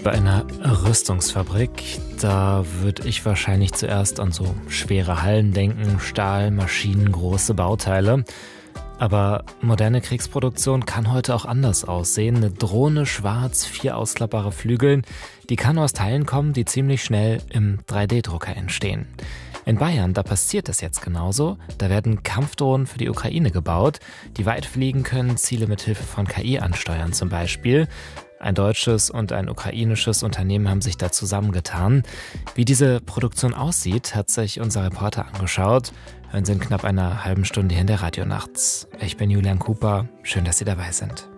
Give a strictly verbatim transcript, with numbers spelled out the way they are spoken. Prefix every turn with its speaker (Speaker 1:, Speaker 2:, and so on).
Speaker 1: Bei einer Rüstungsfabrik, da würde ich wahrscheinlich zuerst an so schwere Hallen denken, Stahl, Maschinen, große Bauteile. Aber moderne Kriegsproduktion kann heute auch anders aussehen. Eine Drohne schwarz, vier ausklappbare Flügeln, die kann aus Teilen kommen, die ziemlich schnell im drei D Drucker entstehen. In Bayern, da passiert das jetzt genauso. Da werden Kampfdrohnen für die Ukraine gebaut, die weit fliegen können, Ziele mit Hilfe von K I ansteuern zum Beispiel. Ein deutsches und ein ukrainisches Unternehmen haben sich da zusammengetan. Wie diese Produktion aussieht, hat sich unser Reporter angeschaut. Hören Sie in knapp einer halben Stunde hier in der Radionacht. Ich bin Julian Cooper. Schön, dass Sie dabei sind.